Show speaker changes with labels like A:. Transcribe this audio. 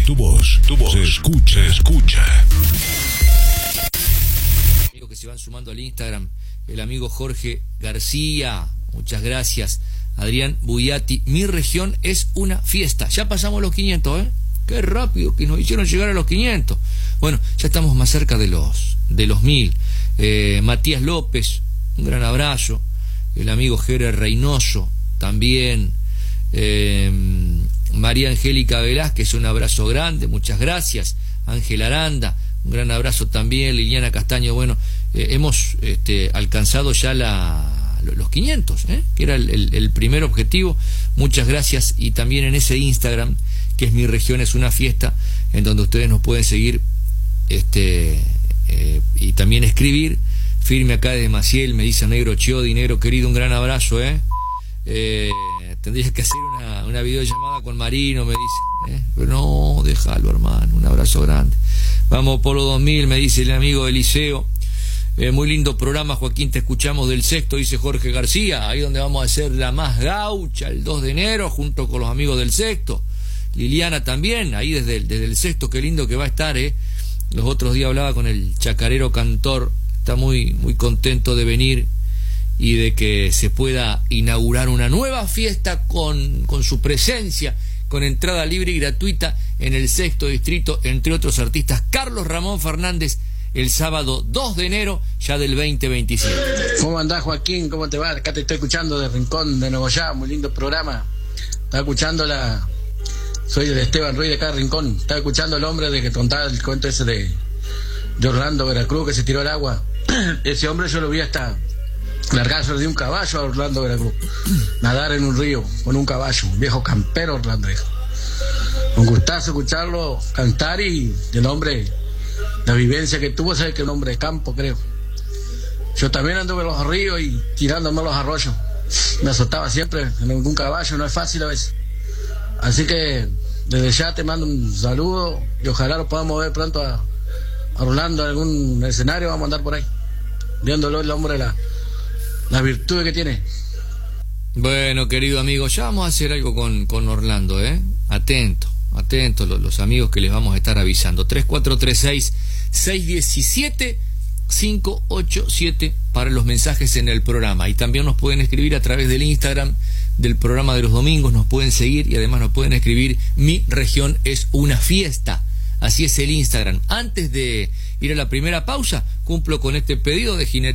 A: Tu voz se escucha.
B: Amigos que se van sumando al Instagram, el amigo Jorge García, muchas gracias. Adrián Buyati, mi región es una fiesta. Ya pasamos los 500, ¿eh? Qué rápido que nos hicieron llegar a los 500. Bueno, ya estamos más cerca de los 1000. Matías López, un gran abrazo. El amigo Jere Reynoso, también. María Angélica Velázquez, un abrazo grande, muchas gracias. Ángel Aranda, un gran abrazo también. Liliana Castaño, bueno, hemos alcanzado ya los 500, que era el primer objetivo. Muchas gracias. Y también en ese Instagram, que es Mi Región es una Fiesta, en donde ustedes nos pueden seguir y también escribir. Firme acá desde Maciel, me dice Negro Chiodi. Negro querido, un gran abrazo. Tendrías que hacer una videollamada con Marino, me dice, pero no, déjalo, hermano. Un abrazo grande. Vamos Polo 2000, me dice el amigo Eliseo. Muy lindo programa, Joaquín, te escuchamos del Sexto, dice Jorge García, ahí donde vamos a hacer la más gaucha el 2 de enero junto con los amigos del Sexto. Liliana también, ahí desde el Sexto, qué lindo que va a estar. Los otros días hablaba con el chacarero cantor, está muy, muy contento de venir y de que se pueda inaugurar una nueva fiesta con su presencia, con entrada libre y gratuita en el Sexto Distrito, entre otros artistas. Carlos Ramón Fernández, el sábado 2 de enero ya del 2027.
C: ¿Cómo andás, Joaquín? ¿Cómo te va? Acá te estoy escuchando de Rincón de Nogoyá, muy lindo programa. Estaba escuchando soy el Esteban Ruiz de acá de Rincón. Estaba escuchando el hombre de que contaba el cuento ese de Orlando Veracruz, que se tiró al agua. Ese hombre yo lo vi hasta largarse de un caballo a Orlando Veracruz, nadar en un río con un caballo, un viejo campero Orlando. Un gustazo escucharlo cantar y el hombre, la vivencia que tuvo, sabe que un hombre de campo, creo. Yo también anduve en los ríos y tirándome a los arroyos. Me azotaba siempre en un caballo, no es fácil a veces. Así que desde ya te mando un saludo y ojalá lo podamos ver pronto a Orlando en algún escenario. Vamos a andar por ahí viéndolo el hombre, las virtudes que tiene.
B: Bueno, querido amigo, ya vamos a hacer algo con Orlando, Atento los amigos que les vamos a estar avisando. 3436-617-587 para los mensajes en el programa. Y también nos pueden escribir a través del Instagram del programa de los domingos, nos pueden seguir y además nos pueden escribir Mi Región es una Fiesta. Así es el Instagram. Antes de ir a la primera pausa, cumplo con este pedido de Jinete.